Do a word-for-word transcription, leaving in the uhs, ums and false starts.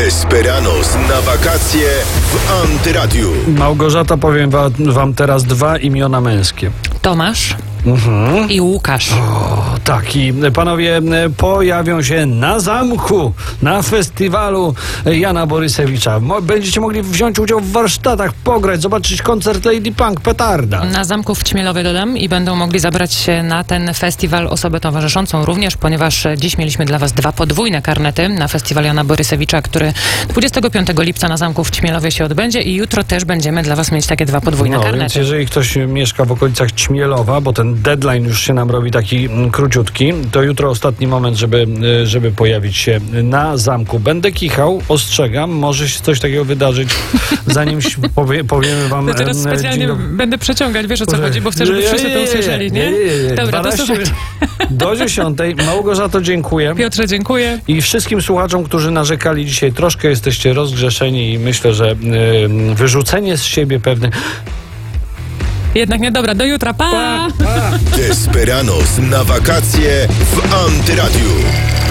Desperados na wakacje w Antyradiu. Małgorzata, powiem wa- wam teraz dwa imiona męskie. Tomasz Mhm. i Łukasz. O, tak, i panowie pojawią się na zamku, na festiwalu Jana Borysewicza. Mo- Będziecie mogli wziąć udział w warsztatach, pograć, zobaczyć koncert Lady Punk, petarda. Na zamku w Ćmielowie dodam i będą mogli zabrać się na ten festiwal osobę towarzyszącą również, ponieważ dziś mieliśmy dla was dwa podwójne karnety na festiwal Jana Borysewicza, który dwudziestego piątego lipca na zamku w Ćmielowie się odbędzie i jutro też będziemy dla was mieć takie dwa podwójne No, karnety. więc jeżeli ktoś mieszka w okolicach Ćmielowa, bo ten deadline już się nam robi taki mm, króciutki, to jutro ostatni moment, żeby, y, żeby pojawić się na zamku. Będę kichał, ostrzegam, może się coś takiego wydarzyć, zanim się powie, powiemy wam... To teraz em, specjalnie dzień dobry. będę przeciągać, wiesz o co Boże. chodzi, bo chcę, żeby wszyscy to usłyszeli, nie? Dobra, to dwanaście słuchajcie. do dziesiątej. Małgorzato, dziękuję. Piotrze, dziękuję. I wszystkim słuchaczom, którzy narzekali dzisiaj, troszkę jesteście rozgrzeszeni i myślę, że y, wyrzucenie z siebie pewnych... Jednak nie, dobra, do jutra, pa! Desperados na wakacje w Antyradiu.